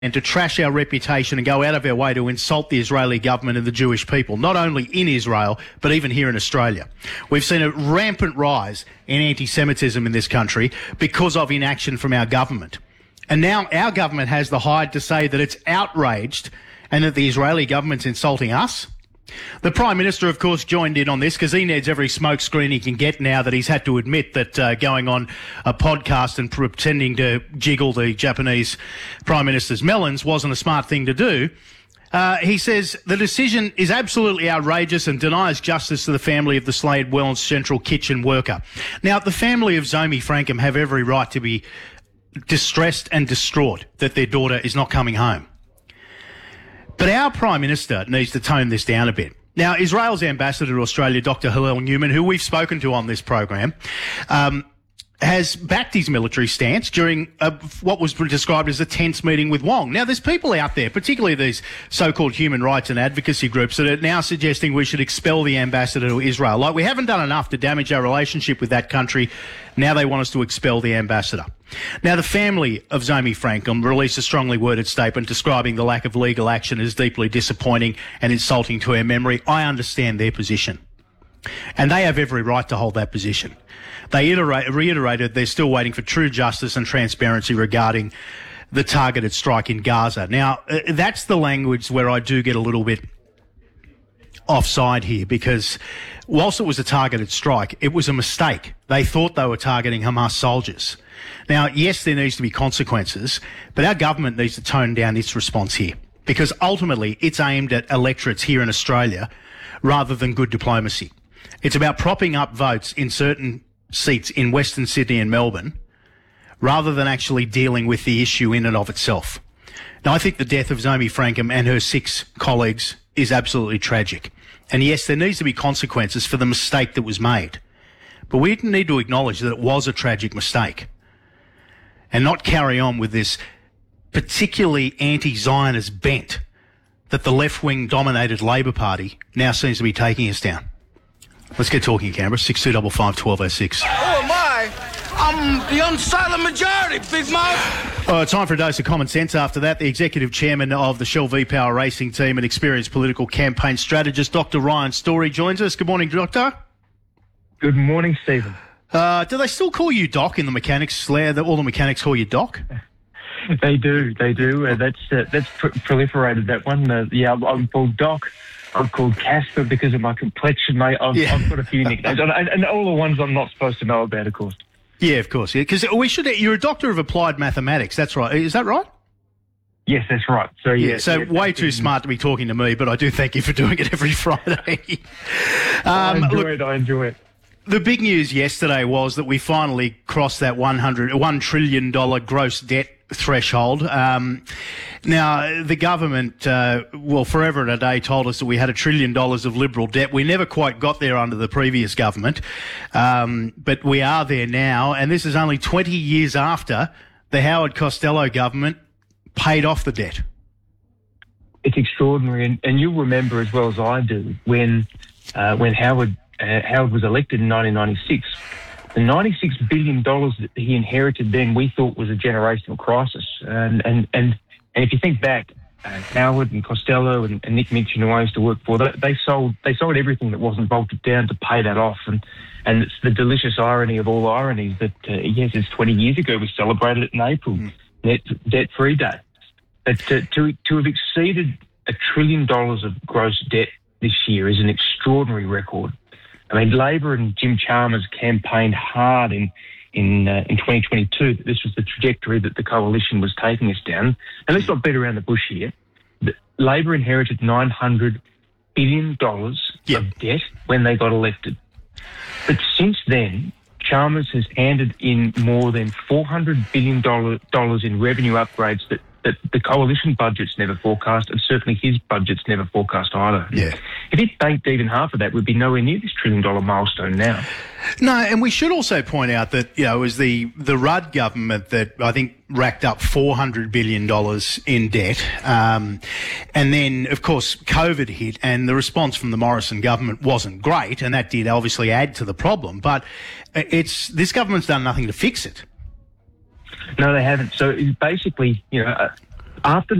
and to trash our reputation and go out of our way to insult the Israeli government and the Jewish people, not only in Israel, but even here in Australia. We've seen a rampant rise in anti-Semitism in this country because of inaction from our government. And now our government has the hide to say that it's outraged and that the Israeli government's insulting us. The Prime Minister, of course, joined in on this because he needs every smokescreen he can get now that he's had to admit that going on a podcast and pretending to jiggle the Japanese Prime Minister's melons wasn't a smart thing to do. He says the decision is absolutely outrageous and denies justice to the family of the Slade Wellens Central Kitchen worker. Now, the family of Zomi Frankham have every right to be distressed and distraught that their daughter is not coming home. But our Prime Minister needs to tone this down a bit. Now, Israel's ambassador to Australia, Dr. Hillel Newman, who we've spoken to on this program, has backed his military stance during what was described as a tense meeting with Wong. Now, there's people out there, particularly these so-called human rights and advocacy groups, that are now suggesting we should expel the ambassador to Israel. Like, we haven't done enough to damage our relationship with that country. Now they want us to expel the ambassador. Now, the family of Zomi Frankham released a strongly worded statement describing the lack of legal action as deeply disappointing and insulting to our memory. I understand their position. And they have every right to hold that position. They reiterated they're still waiting for true justice and transparency regarding the targeted strike in Gaza. Now, that's the language where I do get a little bit offside here, because whilst it was a targeted strike, it was a mistake. They thought they were targeting Hamas soldiers. Now, yes, there needs to be consequences, but our government needs to tone down its response here, because ultimately it's aimed at electorates here in Australia rather than good diplomacy. It's about propping up votes in certain seats in Western Sydney and Melbourne rather than actually dealing with the issue in and of itself. Now, I think the death of Zomi Frankham and her 6 colleagues is absolutely tragic. And yes, there needs to be consequences for the mistake that was made. But we need to acknowledge that it was a tragic mistake and not carry on with this particularly anti-Zionist bent that the left-wing dominated Labor Party now seems to be taking us down. Let's get talking, Canberra. 6255 1206. Oh, my! I'm the unsilent majority, Big Mouth. Time for a dose of common sense after that. The Executive Chairman of the Shell V-Power Racing Team and experienced political campaign strategist, Dr. Ryan Story, joins us. Good morning, Doctor. Good morning, Stephen. Do they still call you Doc in the mechanics layer? All the mechanics call you Doc? They do. That's proliferated, that one. I'm called Doc. I'm called Casper because of my complexion, mate. I've got a few nicknames, and all the ones I'm not supposed to know about, of course. Yeah, of course. Yeah, because you're a doctor of applied mathematics. That's right. Is that right? Yes, that's right. So way too smart to be talking to me, but I do thank you for doing it every Friday. I enjoy it. The big news yesterday was that we finally crossed that $1 trillion gross debt threshold. Now, the government, forever and a day told us that we had $1 trillion of Liberal debt. We never quite got there under the previous government, but we are there now, and this is only 20 years after the Howard Costello government paid off the debt. It's extraordinary, and you'll remember as well as I do when Howard was elected in 1996. The $96 billion that he inherited then we thought was a generational crisis. And if you think back, Howard and Costello and Nick Minchin, who I used to work for, they sold everything that wasn't bolted down to pay that off. And it's the delicious irony of all ironies that, yes, it's 20 years ago. We celebrated it in April, debt-free day. But to have exceeded $1 trillion of gross debt this year is an extraordinary record. I mean, Labor and Jim Chalmers campaigned hard in 2022 that this was the trajectory that the coalition was taking us down. And let's not beat around the bush here. Labor inherited $900 billion of debt when they got elected. But since then, Chalmers has handed in more than $400 billion in revenue upgrades that the coalition budgets never forecast, and certainly his budgets never forecast either. Yeah. If he'd banked even half of that, we'd be nowhere near this $1 trillion milestone now. No, and we should also point out that, it was the Rudd government that I think racked up $400 billion in debt. And then, of course, COVID hit, and the response from the Morrison government wasn't great, and that did obviously add to the problem. But this government's done nothing to fix it. No, they haven't. So basically, after